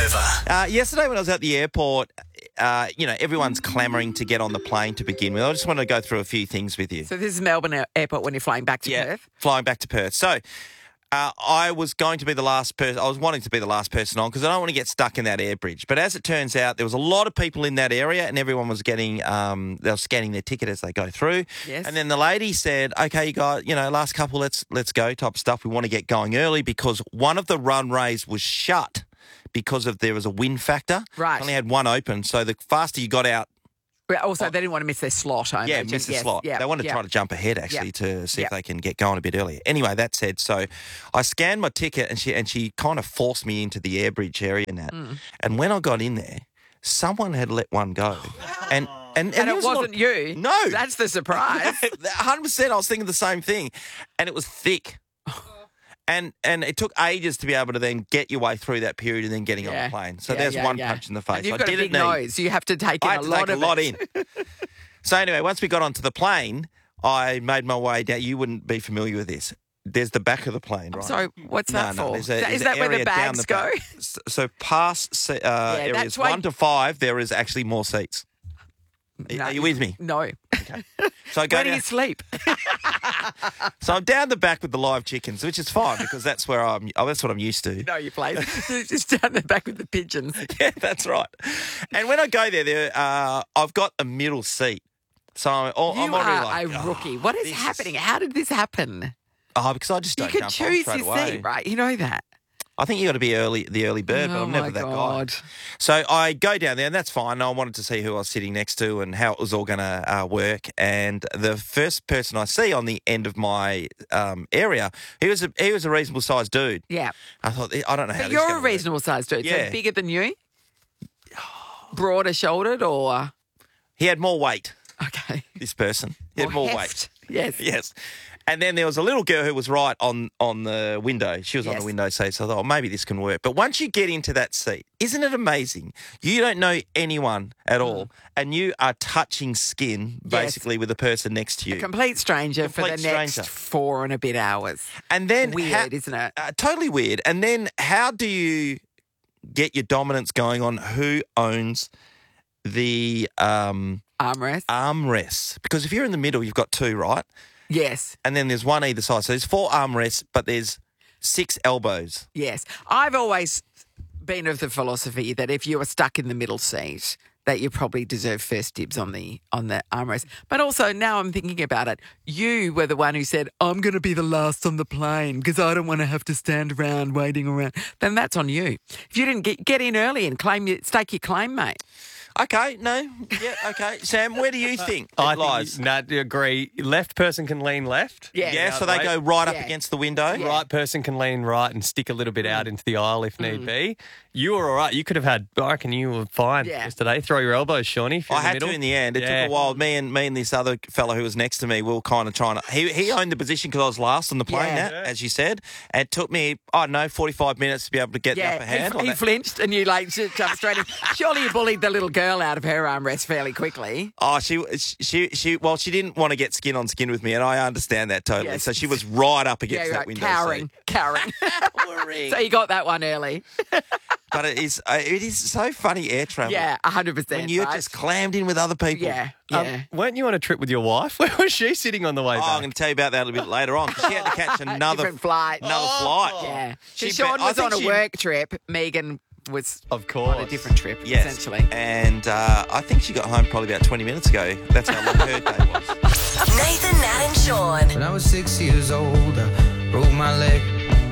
over. Yesterday when I was at the airport, everyone's clamouring to get on the plane to begin with. I just want to go through a few things with you. So this is Melbourne Airport when you're flying back to Perth? Flying back to Perth. So I was going to be the last person. I was wanting to be the last person on because I don't want to get stuck in that air bridge. But as it turns out, there was a lot of people in that area and everyone was getting, they were scanning their ticket as they go through. Yes. And then the lady said, okay, you guys, last couple, let's go type of stuff. We want to get going early because one of the runways was shut because there was a wind factor. Right. Only had one open. So the faster you got out, But also, they didn't want to miss their slot. I imagine. miss the slot. Yeah, they want to try to jump ahead, actually, to see if they can get going a bit earlier. Anyway, that said, so I scanned my ticket and she kind of forced me into the airbridge area and that. And when I got in there, someone had let one go. And it wasn't you. No. That's the surprise. 100%, I was thinking the same thing. And it was thick. And it took ages to be able to then get your way through that period and then getting on the plane. So there's one punch in the face. And you've got a big nose. You have to take in a lot of it. in. So anyway, once we got onto the plane, I made my way down. You wouldn't be familiar with this. There's the back of the plane, right? So what's that for? Is that where the bags go? So past areas 1 to 5, there is actually more seats. Are you with me? No. Okay. So I go Where do you sleep? So I'm down the back with the live chickens, which is fine because that's where that's what I'm used to. No, you place. Just down the back with the pigeons. Yeah, that's right. And when I go there, I've got a middle seat. So I'm already like, a rookie. What is happening? How did this happen? Because I just don't You jump can on choose straight your away. seat, right? You know that. I think you got to be the early bird, but I'm never that guy. So I go down there, and that's fine. I wanted to see who I was sitting next to and how it was all going to work. And the first person I see on the end of my area, he was a reasonable sized dude. Yeah. I thought, I don't know how. But this you're gonna a reasonable sized dude. Yeah. So bigger than you, broader shouldered, or He had more weight. okay, This person, he had more weight. Yes. Yes. And then there was a little girl who was right on the window. She was on the window seat, so I thought, maybe this can work. But once you get into that seat, isn't it amazing? You don't know anyone at all, and you are touching skin, basically, with the person next to you. A complete stranger for the next 4 and a bit hours. And then weird, isn't it? Totally weird. And then how do you get your dominance going on who owns the armrests? Because if you're in the middle, you've got 2, right? Yes. And then there's one either side. So there's 4 armrests, but there's 6 elbows. Yes. I've always been of the philosophy that if you are stuck in the middle seat, that you probably deserve first dibs on the armrest. But also now I'm thinking about it, you were the one who said, I'm going to be the last on the plane because I don't want to have to stand around waiting around. Then that's on you. If you didn't get in early and stake your claim, mate. Okay, no, yeah, okay. Sam, where do you think it lies? I agree. Left person can lean left. Yeah, so they go right up against the window. Yeah. Right person can lean right and stick a little bit out into the aisle if need be. You were all right. You could have had, I reckon you were fine yesterday. Throw your elbows, Shawnee. I had to in the end. It took a while. Me and this other fellow who was next to me, we were kind of trying to... He owned the position because I was last on the plane, as you said. And it took me, 45 minutes to be able to get the upper hand. He flinched and you jumped straight in. Surely you bullied the little girl out of her armrest fairly quickly. Oh, she didn't want to get skin on skin with me, and I understand that totally. Yes. So she was right up against that window. Cowering. So you got that one early. But it is so funny air travel. Yeah, 100%. When you're just clammed in with other people. Yeah. Weren't you on a trip with your wife? Where was she sitting on the way back? I'm going to tell you about that a little bit later on. She had to catch another flight. Yeah. Sean was on a work trip. Megan was on a different trip, essentially. And I think she got home probably about 20 minutes ago. That's how long her day was. Nathan, Nat and Sean. When I was 6 years old, I broke my leg.